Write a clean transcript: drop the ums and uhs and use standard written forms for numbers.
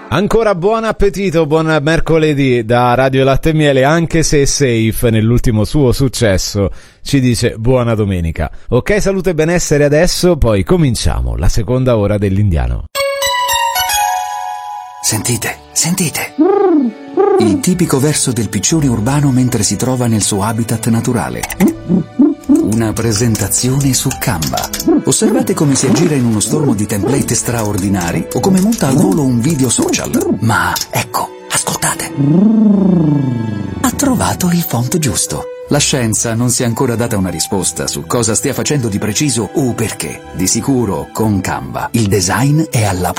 Ancora buon appetito, buon mercoledì da Radio Latte e Miele, anche se Safe nell'ultimo suo successo ci dice buona domenica. Ok, salute e benessere adesso, poi cominciamo la seconda ora dell'Indiano. Sentite, sentite. Il tipico verso del piccione urbano mentre si trova nel suo habitat naturale. Una presentazione su Canva. Osservate come si aggira in uno stormo di template straordinari o come monta al volo un video social. Ma ecco, ascoltate. Ha trovato il font giusto. La scienza non si è ancora data una risposta su cosa stia facendo di preciso o perché. Di sicuro, con Canva, il design è alla